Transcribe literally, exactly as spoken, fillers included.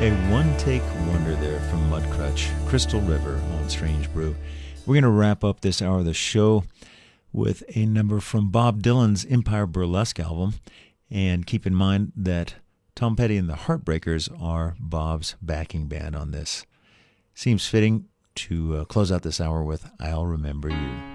A one-take wonder there from Mudcrutch, Crystal River on Strange Brew. We're going to wrap up this hour of the show with a number from Bob Dylan's Empire Burlesque album. And keep in mind that Tom Petty and the Heartbreakers are Bob's backing band on this. Seems fitting to uh, close out this hour with I'll Remember You.